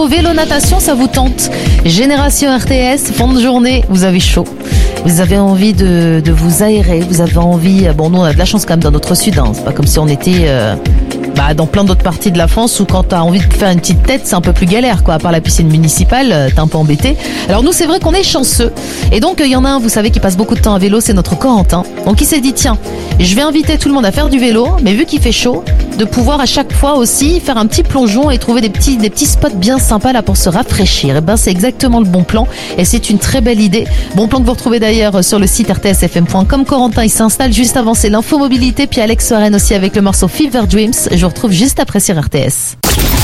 Au vélo natation, ça vous tente? Génération RTS, fin de journée, vous avez chaud. Vous avez envie de vous aérer, vous avez envie... Bon, nous, on a de la chance quand même dans notre sud, hein. C'est pas comme si on était dans plein d'autres parties de la France où quand t'as envie de faire une petite tête, c'est un peu plus galère, quoi. À part la piscine municipale, t'es un peu embêté. Alors nous, c'est vrai qu'on est chanceux. Et donc, il y en a un, vous savez, qui passe beaucoup de temps à vélo, c'est notre Corentin. Donc, il s'est dit, tiens, je vais inviter tout le monde à faire du vélo, mais vu qu'il fait chaud, de pouvoir à chaque fois aussi faire un petit plongeon et trouver des petits spots bien sympas là pour se rafraîchir. Et ben c'est exactement le bon plan et c'est une très belle idée. Bon plan que vous retrouvez d'ailleurs sur le site rtsfm.com. Corentin il s'installe juste avant, c'est l'info mobilité, puis Alex Soren aussi avec le morceau Fever Dreams. Je vous retrouve juste après sur RTS.